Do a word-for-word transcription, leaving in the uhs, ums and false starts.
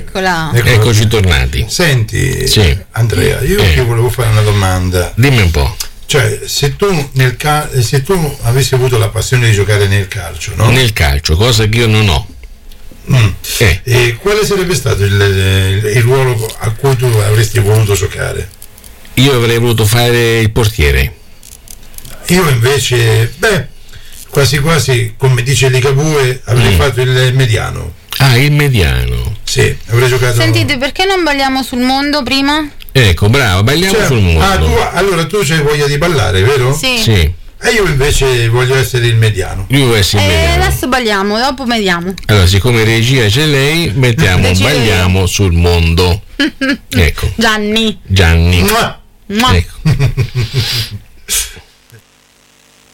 Eccola. Eccola. Eccoci tornati. Senti, Sì. Andrea, io Eh. ti volevo fare una domanda. Dimmi un po'. Cioè, se tu, nel ca- se tu avessi avuto la passione di giocare nel calcio, no? Nel calcio, cosa che io non ho. Mm. Eh. E quale sarebbe stato il, il, il ruolo a cui tu avresti voluto giocare? Io avrei voluto fare il portiere. Io invece, beh, quasi quasi, come dice Ligabue, avrei Mm. fatto il mediano. Ah, il mediano. Sì, avrei giocato. Sentite, perché non balliamo sul mondo prima? Ecco, bravo, balliamo Cioè, sul mondo. ah, tu, allora tu c'hai voglia di ballare, vero? Sì. Sì, E io invece voglio essere il mediano. io voglio essere il E mediano. adesso balliamo, dopo mediamo. Allora, siccome regia c'è lei, mettiamo Decido balliamo sul mondo. Ecco, Gianni. Gianni. Mua! Mua. Ecco.